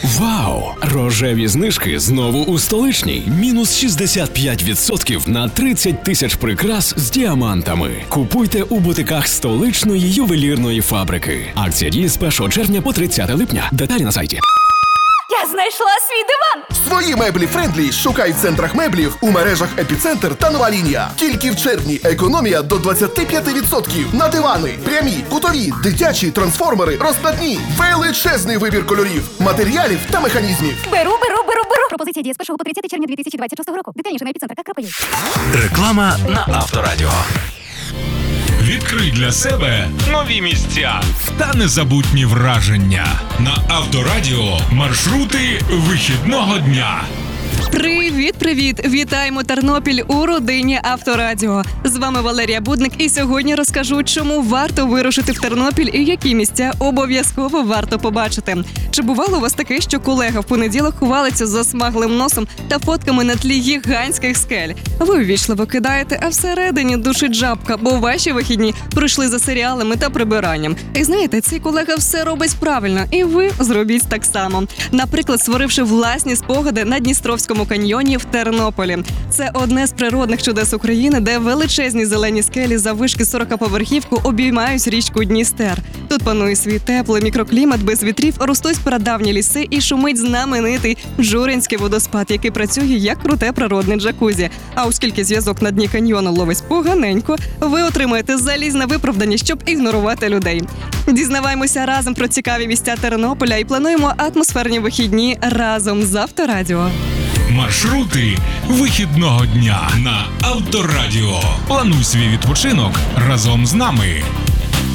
Вау! Рожеві знижки знову у столичній. Мінус 65% на 30 тисяч прикрас з діамантами. Купуйте у бутиках столичної ювелірної фабрики. Акція діє з 1 червня по 30 липня. Деталі на сайті. Я знайшла свій диван! Свої меблі Френдлі шукай в центрах меблів у мережах Епіцентр та Нова Лінія. Тільки в червні економія до 25% на дивани, прямі, кутові, дитячі, трансформери, розкладні. Величезний вибір кольорів, матеріалів та механізмів. Беру. Пропозиція діє з 1 по 30 червня 2026 року. Детальніше на epicenter.ua. Реклама на Авторадіо. Відкрий для себе нові місця та незабутні враження. На Авторадіо маршрути вихідного дня. Привіт! Вітаємо Тернопіль у родині Авторадіо. З вами Валерія Будник, і сьогодні розкажу, чому варто вирушити в Тернопіль і які місця обов'язково варто побачити. Чи бувало у вас таке, що колега в понеділок хвалиться засмаглим носом та фотками на тлі гігантських скель? Ви увічливо кидаєте, а всередині душить жабка, бо ваші вихідні пройшли за серіалами та прибиранням. І знаєте, цей колега все робить правильно, і ви зробіть так само. Наприклад, створивши власні спогади на Дністровському каньйоні в Тернополі. Це одне з природних чудес України, де величезні зелені скелі заввишки 40-поверхівку обіймають річку Дністер. Тут панує свій теплий мікроклімат без вітрів, ростуть прадавні ліси і шумить знаменитий Журинський водоспад, який працює як круте природне джакузі. А оскільки зв'язок на дні каньйону ловить поганенько, ви отримаєте залізне виправдання, щоб ігнорувати людей. Дізнаваємося разом про цікаві місця Тернополя і плануємо атмосферні вихідні разом з Авторадіо. Маршрути вихідного дня на Авторадіо. Плануй свій відпочинок разом з нами.